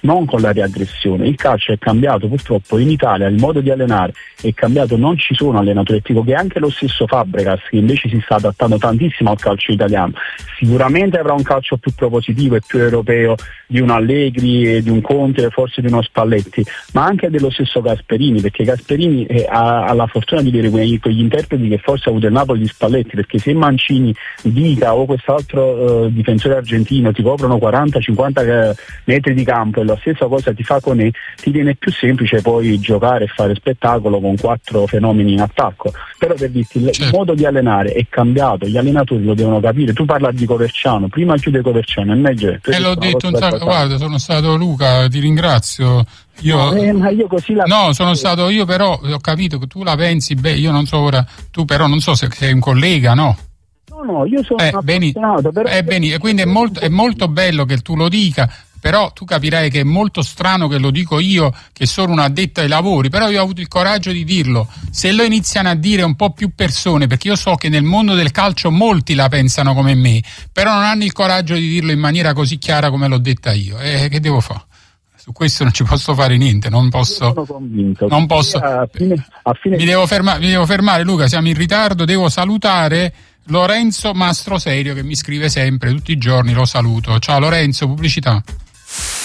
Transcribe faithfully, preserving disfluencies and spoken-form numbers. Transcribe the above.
non con la riaggressione. Il calcio è cambiato purtroppo in Italia, il modo di allenare è cambiato, non ci sono allenatori tipo che anche lo stesso Fabregas, che invece si sta adattando tantissimo al calcio italiano, sicuramente avrà un calcio più propositivo e più europeo di un Allegri e di un Conte e forse di uno Spalletti, ma anche dello stesso Gasperini, perché Gasperini eh, ha, ha la fortuna di avere quegli, quegli interpreti che forse ha avuto il Napoli di Spalletti, perché se Mancini, Dica o quest'altro eh, difensore argentino ti coprono quaranta cinquanta eh, metri di campo e la stessa cosa ti fa con E, ti viene più semplice poi giocare e fare spettacolo con quattro fenomeni in attacco. Però per dirti, il certo. modo di allenare è cambiato, gli allenatori lo devono capire. Tu parla di Coverciano, prima chiude Coverciano e meglio e eh, l'ho detto un sacco, guarda, sono stato Luca, ti ringrazio. Io, no, eh, ma io così la no, sono stato io, però ho capito che tu la pensi, beh, io non so ora, tu però non so se sei un collega, no? No, no, io sono eh, appassionato, però eh, bene, e quindi è molto, è molto bello che tu lo dica, però tu capirai che è molto strano che lo dico io, che sono un addetto ai lavori, però io ho avuto il coraggio di dirlo. Se lo iniziano a dire un po' più persone, perché io so che nel mondo del calcio molti la pensano come me, però non hanno il coraggio di dirlo in maniera così chiara come l'ho detta io, e eh, che devo fare? Su questo non ci posso fare niente, non posso. Io sono convinto. Non posso. A fine, a fine... Mi devo fermare, mi devo fermare, Luca, siamo in ritardo, devo salutare Lorenzo Mastroserio che mi scrive sempre, tutti i giorni lo saluto. Ciao Lorenzo, pubblicità.